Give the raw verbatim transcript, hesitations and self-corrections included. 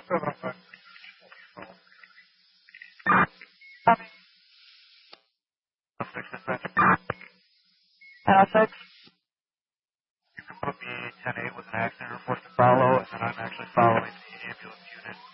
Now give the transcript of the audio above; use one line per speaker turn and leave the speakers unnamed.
Fix this then.
Uh, six.
You can put me ten eight with an accident report to follow, and then I'm actually following the ambulance unit.